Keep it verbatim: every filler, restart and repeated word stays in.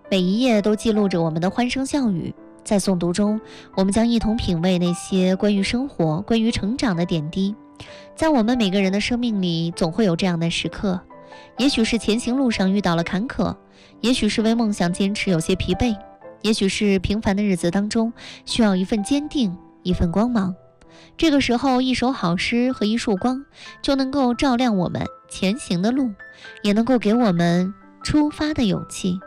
每一页都记录着我们的欢声笑语。在诵读中，我们将一同品味那些关于生活、关于成长的点滴。在我们每个人的生命里，总会有这样的时刻，也许是前行路上遇到了坎坷，也许是为梦想坚持有些疲惫，也许是平凡的日子当中需要一份坚定，一份光芒。这个时候，一首好诗和一束光就能够照亮我们前行的路，也能够给我们出发的勇气。